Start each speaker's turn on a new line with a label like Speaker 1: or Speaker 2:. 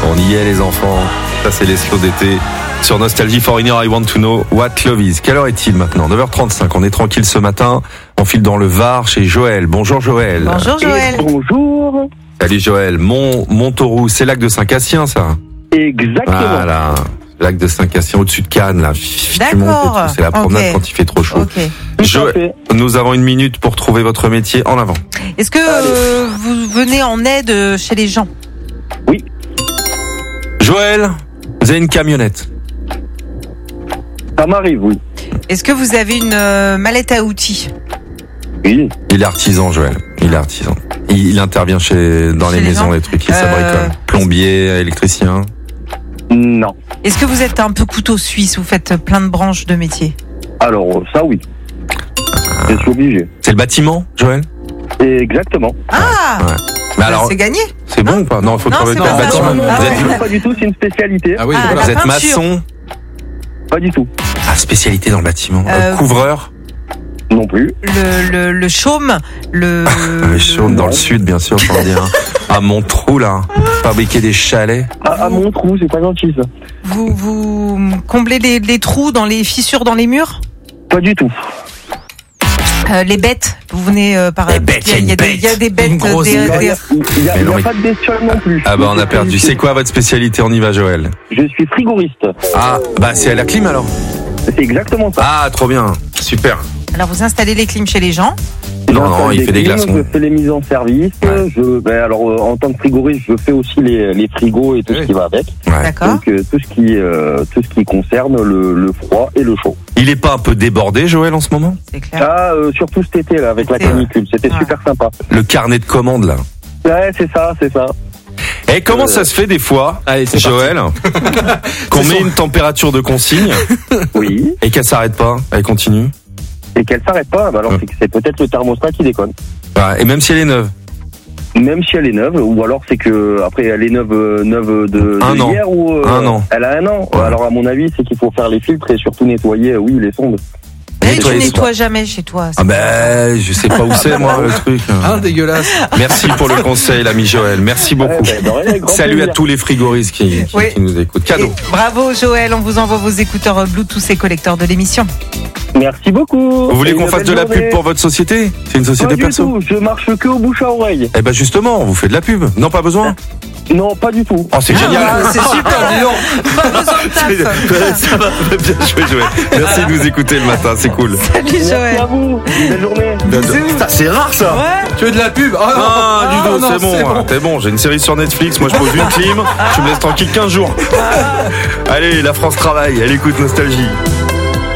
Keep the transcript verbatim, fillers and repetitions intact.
Speaker 1: On y est les enfants. Ça c'est les slows d'été. Sur Nostalgie Foreigner, I Want to Know What Love Is. Quelle heure est-il maintenant ? neuf heures trente-cinq. On est tranquille ce matin. On file dans le Var chez Joël. Bonjour Joël.
Speaker 2: Bonjour Joël.
Speaker 3: Et bonjour.
Speaker 1: Salut Joël. Mont, Montauroux, c'est lac de Saint-Cassien ça ?
Speaker 3: Exactement.
Speaker 1: Voilà. Lac de Saint-Cassien au-dessus de Cannes là. Tu montes et tout. C'est la promenade
Speaker 2: Okay.
Speaker 1: quand il fait trop chaud.
Speaker 2: Okay.
Speaker 1: Joël, nous avons une minute pour trouver votre métier. En avant.
Speaker 2: Est-ce que euh, vous venez en aide chez les gens ?
Speaker 3: Oui.
Speaker 1: Joël, vous avez une camionnette.
Speaker 3: Ça m'arrive, oui.
Speaker 2: Est-ce que vous avez une euh, mallette à outils ?
Speaker 3: Oui.
Speaker 1: Il est artisan Joël. Il est artisan. Il, il intervient chez dans
Speaker 2: Chez
Speaker 1: les
Speaker 2: les
Speaker 1: maisons,
Speaker 2: gens.
Speaker 1: les trucs. Il
Speaker 2: Euh,
Speaker 1: s'abricole. Plombier, électricien.
Speaker 3: Non.
Speaker 2: Est-ce que vous êtes un peu couteau suisse ? Vous faites plein de branches de métiers ?
Speaker 3: Alors, ça, oui. Je suis obligé.
Speaker 1: C'est le bâtiment, Joël ?
Speaker 3: Exactement.
Speaker 2: Ah,
Speaker 1: Ouais. Mais alors,
Speaker 2: c'est gagné.
Speaker 1: c'est bon ou pas ? Non, il faut
Speaker 2: Non,
Speaker 1: travailler
Speaker 2: c'est
Speaker 1: dans le
Speaker 2: pas ça,
Speaker 1: bâtiment.
Speaker 2: non, non,
Speaker 1: Vous
Speaker 2: non.
Speaker 1: êtes,
Speaker 3: Non, pas du tout, c'est une spécialité.
Speaker 4: Ah oui,
Speaker 2: Ah,
Speaker 4: voilà.
Speaker 1: vous
Speaker 2: la
Speaker 1: êtes
Speaker 2: peinture.
Speaker 1: maçon.
Speaker 3: Pas du tout.
Speaker 1: Ah, spécialité dans le bâtiment.
Speaker 2: Euh,
Speaker 1: Euh, couvreur.
Speaker 3: Non plus.
Speaker 2: Le, le, le chaume, le...
Speaker 1: Le chaume dans le sud, bien sûr, pour dire. À Montreux, là. Fabriquer des chalets.
Speaker 3: À, à mon trou, c'est pas gentil, ça.
Speaker 2: Vous, vous comblez les, les trous dans les fissures dans les murs ?
Speaker 3: Pas du tout.
Speaker 2: Euh, les bêtes, vous venez euh, par...
Speaker 1: Les bêtes,
Speaker 2: il y a, il y a des, il y a des bêtes...
Speaker 4: Une grosse
Speaker 2: des-
Speaker 3: Il y a,
Speaker 2: des-
Speaker 3: il y a- il y a-
Speaker 1: Mais
Speaker 3: il y
Speaker 1: non,
Speaker 3: a
Speaker 1: mais-
Speaker 3: pas de bestiole non plus.
Speaker 1: Ah bah on a perdu. C'est quoi votre spécialité ? On y va, Joël.
Speaker 3: Je suis frigoriste.
Speaker 1: Ah, bah c'est à la clim alors.
Speaker 3: C'est exactement ça.
Speaker 1: Ah, trop bien. Super.
Speaker 2: Alors vous installez les clims chez les gens ?
Speaker 1: Non, non,
Speaker 3: J'installe
Speaker 1: il fait des
Speaker 3: clims,
Speaker 1: glaçons.
Speaker 3: Je fais les mises en service.
Speaker 1: Ouais.
Speaker 3: Je, ben alors, euh, en tant que frigoriste, je fais aussi les, les frigos et tout
Speaker 4: Oui.
Speaker 3: ce qui va avec.
Speaker 1: Ouais.
Speaker 2: D'accord.
Speaker 3: Donc, euh, tout ce qui, euh, tout ce qui concerne le, le froid et le chaud.
Speaker 1: Il est pas un peu débordé, Joël, en ce moment ?
Speaker 2: C'est clair.
Speaker 3: Ah, euh, surtout cet été, là, avec la
Speaker 2: C'est-
Speaker 3: canicule. C'était
Speaker 2: Ouais.
Speaker 3: super sympa.
Speaker 1: Le carnet de commandes, là.
Speaker 3: Ouais, c'est ça, c'est ça.
Speaker 1: Et comment
Speaker 3: Euh,
Speaker 1: ça se fait des fois,
Speaker 4: Allez, c'est
Speaker 1: Joël, qu'on
Speaker 4: C'est
Speaker 1: met
Speaker 4: son-
Speaker 1: une température de consigne
Speaker 3: Oui.
Speaker 1: et qu'elle s'arrête pas, elle continue.
Speaker 3: Et qu'elle s'arrête pas, bah alors
Speaker 1: Ouais.
Speaker 3: c'est que c'est peut-être le thermostat qui déconne.
Speaker 1: Ouais, et même si elle est neuve.
Speaker 3: Même si elle est neuve, ou alors c'est que après elle est neuve, euh, neuve de,
Speaker 1: Un
Speaker 3: de
Speaker 1: an.
Speaker 3: hier ou euh,
Speaker 1: Un an.
Speaker 3: Elle a un an.
Speaker 1: Ouais.
Speaker 3: Alors à mon avis, c'est qu'il faut faire les filtres et surtout nettoyer, euh, oui, les sondes.
Speaker 2: Mais tu
Speaker 1: nettoyer
Speaker 2: nettoies jamais chez toi. c'est
Speaker 1: Ah ben, je sais pas où c'est moi le truc.
Speaker 4: Ah, dégueulasse.
Speaker 1: Merci pour le conseil, l'ami Joël. Merci beaucoup.
Speaker 3: Ouais, bah, de rien, avec grand
Speaker 1: Salut à
Speaker 3: plaisir.
Speaker 1: tous les frigoristes qui, qui,
Speaker 2: Oui.
Speaker 1: qui nous écoutent. Cadeau.
Speaker 2: Et bravo Joël, on vous envoie vos écouteurs Bluetooth et collecteurs de l'émission.
Speaker 3: Merci beaucoup.
Speaker 1: Vous voulez
Speaker 3: Et
Speaker 1: qu'on
Speaker 3: une
Speaker 1: fasse de
Speaker 3: belle
Speaker 1: la
Speaker 3: journée.
Speaker 1: pub pour votre société ? C'est une
Speaker 3: Pas
Speaker 1: société
Speaker 3: du
Speaker 1: perso ?
Speaker 3: tout, je marche que au bouche à oreille.
Speaker 1: Eh ben justement, on vous fait de la pub. Non, pas besoin ?
Speaker 3: Non, pas du tout.
Speaker 1: Oh, c'est génial.
Speaker 2: Ah, c'est super, dis donc. Pas besoin de taf.
Speaker 1: Ça va, bien joué, Joël. Merci de nous écouter le matin, c'est cool.
Speaker 2: Salut
Speaker 3: Merci
Speaker 2: Joël.
Speaker 3: à vous. Une belle journée.
Speaker 1: Putain, c'est rare ça.
Speaker 2: Ouais.
Speaker 4: Tu veux de la pub? Oh, non.
Speaker 1: Ah, du
Speaker 4: Ah,
Speaker 1: tout,
Speaker 4: non,
Speaker 1: c'est bon, hein, t'es bon, j'ai une série sur Netflix, moi je pose une clim, tu me laisses tranquille quinze jours. Allez, la France travaille, elle écoute Nostalgie.